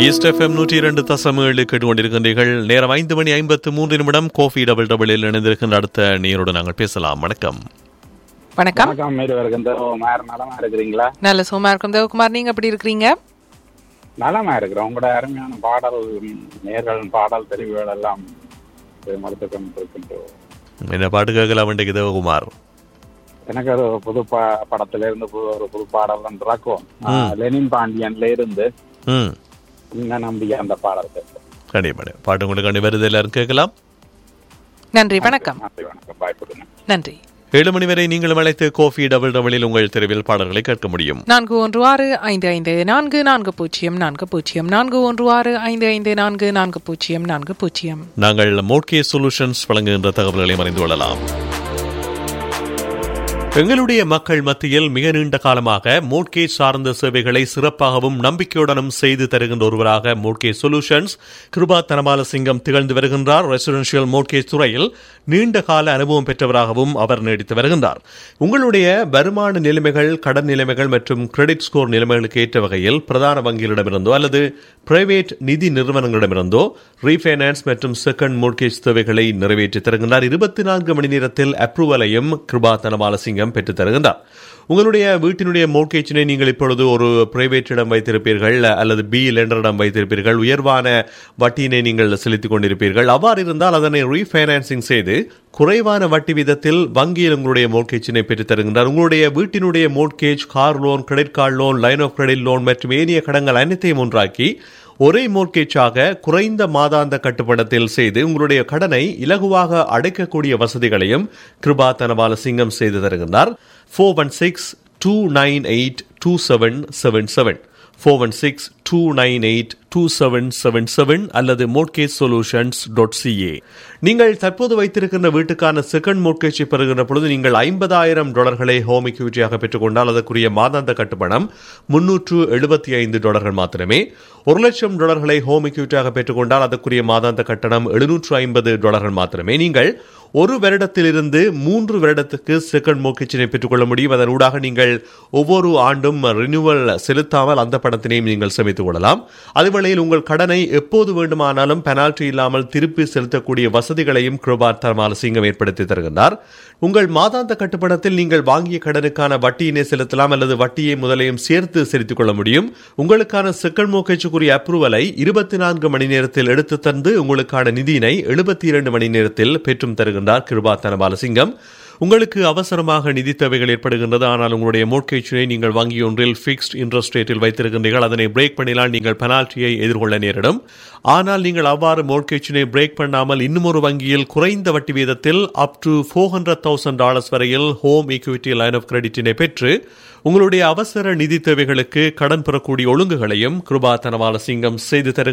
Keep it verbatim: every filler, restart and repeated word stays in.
East FM நூற்றி இரண்டு தசம் ஏழு கேட்டுக்கொண்டிருக்கின்றீர்கள். நேரம் ஐந்து மணி ஐம்பத்து மூன்று நிமிடம். கோஃபி டபுள் டபுளில் இணைந்திருக்கின்ற அடுத்த நேரோடு நாங்கள் பேசலாம். வணக்கம். வணக்கம். நலமா இருக்கிறீங்களா? நல்ல சும்மா இருக்கும் தேவகுமார், நீங்க எப்படி இருக்கிறீங்க? நலமா இருக்கிறோம். உங்களோட அருமையான பாடல் நேர்கள் பாடல் தெரிவுகள் எல்லாம் மறுத்து கொண்டிருக்கின்றோம். என்ன பாட்டு கேட்கலாம் இன்றைக்கு தேவகுமார்? எனக்கு ஒரு புது படத்துல இருந்து ஒரு புது பாடல் தான் இருக்கும். லெனின் பாண்டியன்ல இருந்து நம்பிக்கை அந்த பாடல் கேட்கும். கண்டிப்பா பாட்டு உங்களுக்கு கண்டி வருது, எல்லாரும் கேட்கலாம். நன்றி, வணக்கம். வணக்கம், பாய். நன்றி. ஏழு மணி வரை நீங்கள் அழைத்து கோஃபி டபுள் டபுளில் உங்கள் தெருவில் பாடல்களை கேட்க முடியும். நான்கு ஒன்று ஆறு ஐந்து ஐந்து நான்கு நான்கு பூஜ்ஜியம் நான்கு பூஜ்ஜியம் நான்கு ஒன்று ஆறு ஐந்து ஐந்து நான்கு நான்கு பூஜ்ஜியம் நான்கு பூஜ்ஜியம். நாங்கள் மோட்கேஜ் சொல்யூஷன்ஸ் வழங்குகின்ற தகவல்களை அறிந்து கொள்ளலாம். எங்களுடைய மக்கள் மத்தியில் மிக நீண்ட காலமாக மோட்கேஜ் சார்ந்த சேவைகளை சிறப்பாகவும் நம்பிக்கையுடனும் செய்து தருகின்ற ஒருவராக மோட்கேஜ் சொல்யூஷன்ஸ் கிருபா தனபாலசிங்கம் திகழ்ந்து வருகின்றார். ரெசிடென்ஷியல் மோட்கேஜ் துறையில் நீண்ட கால அனுபவம் பெற்றவராகவும் அவர் நீடித்து வருகின்றார். உங்களுடைய வருமான நிலைமைகள், கடன் நிலைமைகள் மற்றும் கிரெடிட் ஸ்கோர் நிலைமைகளுக்கு ஏற்ற வகையில் பிரதான வங்கிகளிடமிருந்தோ அல்லது பிரைவேட் நிதி நிறுவனங்களிடமிருந்தோ ரீஃபைனான்ஸ் மற்றும் செகண்ட் மோட்கேஜ் தேவைகளை நிறைவேற்றி தருகின்றார். இருபத்தி நான்கு மணி நேரத்தில் அப்ரூவலையும் கிருபா தனபாலசிங்கம் பெற்று தருகின்றார். உங்களுடைய வீட்டினுடைய மோட்கேஜினை நீங்கள் இப்பொழுது ஒரு பிரைவேட்டிடம் வைத்திருப்பீர்கள் அல்லது பி லெண்டரிடம் வைத்திருப்பீர்கள். உயர்வான வட்டியினை நீங்கள் செலுத்திக் கொண்டிருப்பீர்கள். அவ்வாறு இருந்தால் அதனை ரீஃபைனான்சிங் செய்து குறைவான வட்டி வீதத்தில் வங்கியில் உங்களுடைய மோட்கேஜினை பெற்று தருகின்றார். உங்களுடைய வீட்டினுடைய mortgage, car loan, credit card loan, line of credit loan மற்றும் ஏனைய கடன்கள் அனைத்தையும் ஒன்றாக்கி ஒரே மோட்கேஜாக குறைந்த மாதாந்த கட்டுப்படத்தில் செய்து உங்களுடைய கடனை இலகுவாக அடைக்கக்கூடிய வசதிகளையும் கிருபா தனபாலசிங்கம் செய்து தருகின்றார். Four one six two nine eight two seven seven seven four one six two nine eight two seven seven seven அல்லது மோட்கேஜ் சொல்யூஷன்ஸ் டாட் சிஏ. நீங்கள் தற்போது வைத்திருக்கின்ற வீட்டுக்கான செகண்ட் மோட்கேஜை பெறுகின்ற பொழுது நீங்கள் ஐம்பதாயிரம் டாலர்களை ஹோம் இக்விட்டியாக பெற்றுக்கொண்டால் அதற்குரிய மாதாந்த கட்டுப்பணம் முன்னூற்று எழுபத்தி ஐந்து டாலர்கள் மாத்திரமே. ஒரு லட்சம் டாலர்களை ஹோம் இக்விட்டியாக பெற்றுக்கொண்டால் அதற்குரிய மாதாந்த கட்டணம் எழுநூற்று ஐம்பது டாலர்கள் மாத்திரமே. நீங்கள் ஒரு வருடத்திலிருந்து மூன்று வருடத்துக்கு செகண்ட் மோட்கேஜினை பெற்றுக்கொள்ள முடியும். அதன் ஊடாக நீங்கள் ஒவ்வொரு ஆண்டும் ரினியூவல் செலுத்தாமல் அந்த பணத்தினையும் நீங்கள் சேமித்துக் கொள்ளலாம். அதுவேளையில் உங்கள் கடனை எப்போது வேண்டுமானாலும் பெனால்டி இல்லாமல் திருப்பி செலுத்தக்கூடிய வசதிகளையும் கிருபா தனபாலசிங்கம் ஏற்படுத்தி தருகின்றார். உங்கள் மாதாந்த கட்டுப்பணத்தில் நீங்கள் வாங்கிய கடனுக்கான வட்டியினை செலுத்தலாம் அல்லது வட்டியை முதலையும் சேர்த்து செலுத்திக் கொள்ள முடியும். உங்களுக்கான செகண்ட் மோட்கேஜுக்குரிய அப்ரூவலை இருபத்தி நான்கு மணி நேரத்தில் எடுத்து தந்து உங்களுக்கான நிதியினை எழுபத்தி இரண்டு மணி நேரத்தில் பெற்றும் தருகின்றார் கிருபா தனபாலசிங்கம். உங்களுக்கு அவசரமாக நிதி தேவைகள் ஏற்படுகின்றது, ஆனால் உங்களுடைய மோட்கேஜினை நீங்கள் வங்கி ஒன்றில் பிக்ஸ்ட் இன்ட்ரெஸ்ட் ரேட்டில் வைத்திருக்கின்றீர்கள். அதனை பிரேக் பண்ணினால் நீங்கள் பெனால்ட்டியை எதிர்கொள்ள நேரிடும். ஆனால் நீங்கள் அவ்வாறு மோட்கேஜினை பிரேக் பண்ணாமல் இன்னும் ஒரு வங்கியில் குறைந்த வட்டி வீதத்தில் up to four hundred thousand dollars வரையில் ஹோம் ஈக்விட்டி லைன் ஆஃப் கிரெடிட்டினை பெற்று உங்களுடைய அவசர நிதி தேவைகளுக்கு கடன் பெறக்கூடிய ஒழுங்குகளையும் கிருபா தனபாலசிங்கம் செய்து தருகிறார்.